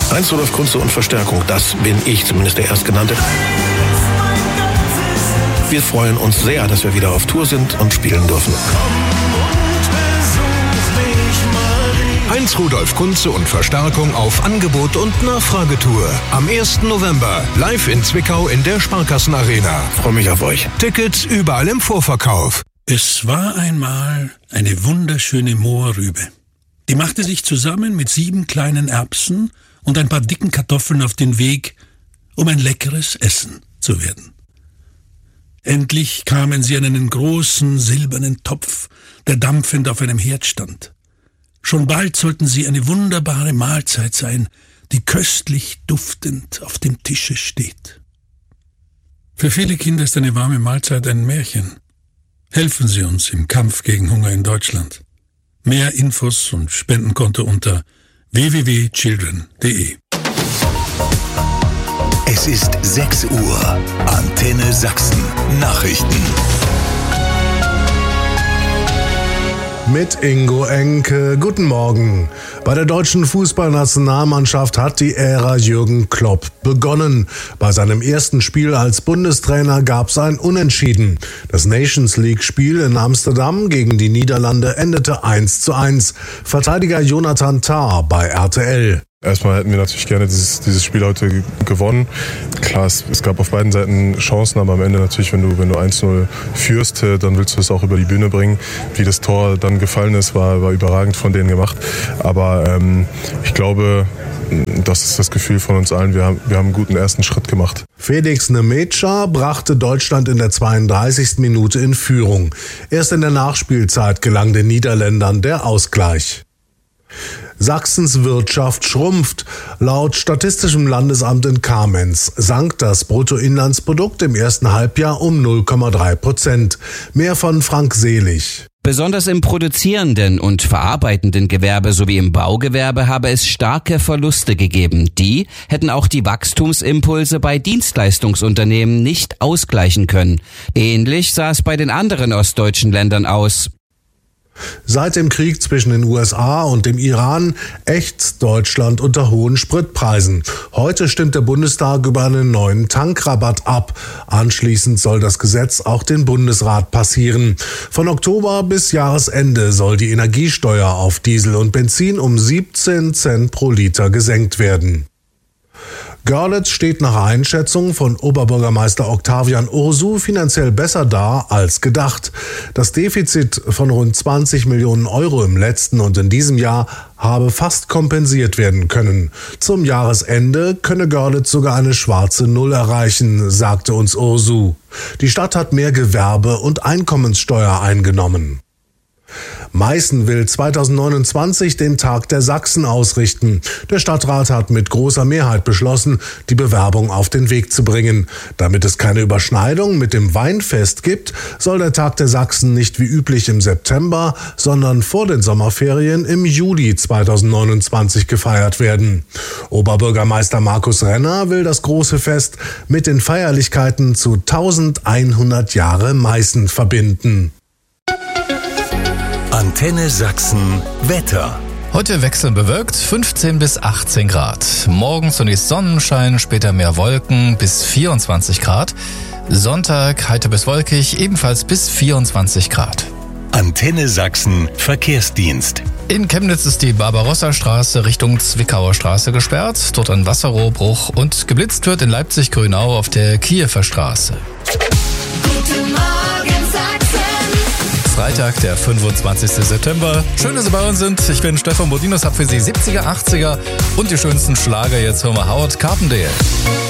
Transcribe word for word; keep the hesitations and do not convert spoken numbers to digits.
Heinz Rudolf Kunze und Verstärkung, das bin ich, zumindest der Erstgenannte. Wir freuen uns sehr, dass wir wieder auf Tour sind und spielen dürfen. Heinz Rudolf Kunze und Verstärkung auf Angebot und Nachfragetour. Am ersten November live in Zwickau in der Sparkassenarena. Freue mich auf euch. Tickets überall im Vorverkauf. Es war einmal eine wunderschöne Mohrrübe. Die machte sich zusammen mit sieben kleinen Erbsen und ein paar dicken Kartoffeln auf den Weg, um ein leckeres Essen zu werden. Endlich kamen sie an einen großen silbernen Topf, der dampfend auf einem Herd stand. Schon bald sollten sie eine wunderbare Mahlzeit sein, die köstlich duftend auf dem Tische steht. Für viele Kinder ist eine warme Mahlzeit ein Märchen. Helfen Sie uns im Kampf gegen Hunger in Deutschland. Mehr Infos und Spendenkonto unter w w w punkt children punkt d e. Es ist sechs Uhr. Antenne Sachsen. Nachrichten. Mit Ingo Enke. Guten Morgen. Bei der deutschen Fußballnationalmannschaft hat die Ära Jürgen Klopp begonnen. Bei seinem ersten Spiel als Bundestrainer gab es ein Unentschieden. Das Nations League-Spiel in Amsterdam gegen die Niederlande endete eins zu eins. Verteidiger Jonathan Tah bei R T L. Erstmal hätten wir natürlich gerne dieses, dieses Spiel heute gewonnen. Klar, es, es gab auf beiden Seiten Chancen, aber am Ende natürlich, wenn du, wenn du eins null führst, dann willst du es auch über die Bühne bringen. Wie das Tor dann gefallen ist, war, war überragend von denen gemacht. Aber ähm, ich glaube, das ist das Gefühl von uns allen. Wir haben, wir haben einen guten ersten Schritt gemacht. Felix Nemecha brachte Deutschland in der zweiunddreißigsten Minute in Führung. Erst in der Nachspielzeit gelang den Niederländern der Ausgleich. Sachsens Wirtschaft schrumpft. Laut Statistischem Landesamt in Kamenz sank das Bruttoinlandsprodukt im ersten Halbjahr um null Komma drei Prozent. Mehr von Frank Selig. Besonders im produzierenden und verarbeitenden Gewerbe sowie im Baugewerbe habe es starke Verluste gegeben. Die hätten auch die Wachstumsimpulse bei Dienstleistungsunternehmen nicht ausgleichen können. Ähnlich sah es bei den anderen ostdeutschen Ländern aus. Seit dem Krieg zwischen den U S A und dem Iran ächzt Deutschland unter hohen Spritpreisen. Heute stimmt der Bundestag über einen neuen Tankrabatt ab. Anschließend soll das Gesetz auch den Bundesrat passieren. Von Oktober bis Jahresende soll die Energiesteuer auf Diesel und Benzin um siebzehn Cent pro Liter gesenkt werden. Görlitz steht nach Einschätzung von Oberbürgermeister Octavian Ursu finanziell besser da als gedacht. Das Defizit von rund zwanzig Millionen Euro im letzten und in diesem Jahr habe fast kompensiert werden können. Zum Jahresende könne Görlitz sogar eine schwarze Null erreichen, sagte uns Ursu. Die Stadt hat mehr Gewerbe- und Einkommenssteuer eingenommen. Meißen will zweitausendneunundzwanzig den Tag der Sachsen ausrichten. Der Stadtrat hat mit großer Mehrheit beschlossen, die Bewerbung auf den Weg zu bringen. Damit es keine Überschneidung mit dem Weinfest gibt, soll der Tag der Sachsen nicht wie üblich im September, sondern vor den Sommerferien im Juli zweitausendneunundzwanzig gefeiert werden. Oberbürgermeister Markus Renner will das große Fest mit den Feierlichkeiten zu eintausendeinhundert Jahre Meißen verbinden. Antenne Sachsen Wetter. Heute wechselnd bewölkt, fünfzehn bis achtzehn Grad. Morgen zunächst Sonnenschein, später mehr Wolken bis vierundzwanzig Grad. Sonntag heiter bis wolkig, ebenfalls bis vierundzwanzig Grad. Antenne Sachsen Verkehrsdienst. In Chemnitz ist die Barbarossa-Straße Richtung Zwickauer Straße gesperrt. Dort ein Wasserrohrbruch und geblitzt wird in Leipzig-Grünau auf der Kiewer Straße. Guten Morgen Sachsen. Freitag, der fünfundzwanzigsten September. Schön, dass Sie bei uns sind. Ich bin Stefan Bodinos, hab für Sie siebziger, achtziger und die schönsten Schlager. Jetzt hören wir Howard Carpendale.